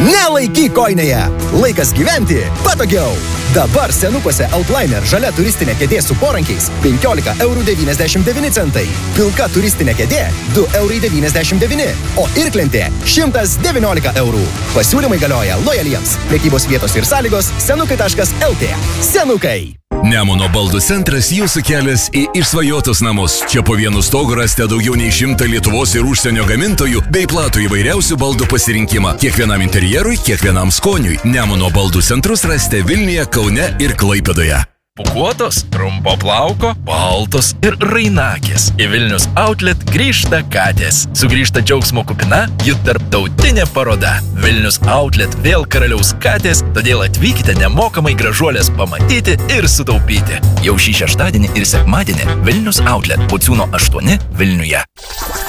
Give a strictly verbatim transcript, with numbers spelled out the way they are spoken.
Nelaikyk kojinėje. Laikas gyventi patogiau. Dabar senukuose Outliner žalia turistinė kėdė su porankiais penkiolika eurų devyniasdešimt devyni centai. Pilka turistinė kėdė du eurai devyniasdešimt devyni, o irklentė šimtas devyniolika eurų. Pasiūlymai galioja lojaliems. Prekybos vietos ir sąlygos senukai taškas el tė. Senukai. Nemuno baldų centras jūsų kelias į išsvajotus namus. Čia po vienu stogu rasite daugiau nei šimtą Lietuvos ir užsienio gamintojų bei platų įvairiausių baldų pasirinkimą. Kiekvienam interjerui, kiekvienam skoniui. Nemuno baldų centrus rasite Vilniuje, Kaune ir Klaipėdoje. Pūkuotos, trumpo plauko, baltos ir rainakės. Į Vilnius Outlet grįžta katės. Sugrįžta džiaugsmo kupina jų tarptautinė paroda. Vilnius Outlet vėl karaliaus katės, todėl atvykite nemokamai gražuolės pamatyti ir sutaupyti. Jau šį šeštadienį ir sekmadienį Vilnius Outlet Pociūno aštuoni Vilniuje.